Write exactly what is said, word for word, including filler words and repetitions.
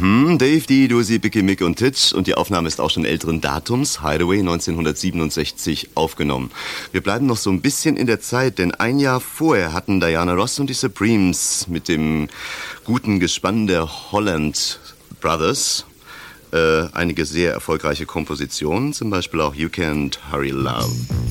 Mhm, Dave, die, Dusi, Bicky, Mick und Titch. Und die Aufnahme ist auch schon älteren Datums, Hideaway neunzehnhundertsiebenundsechzig, aufgenommen. Wir bleiben noch so ein bisschen in der Zeit, denn ein Jahr vorher hatten Diana Ross und die Supremes mit dem guten Gespann der Holland Brothers äh, einige sehr erfolgreiche Kompositionen, zum Beispiel auch You Can't Hurry Love.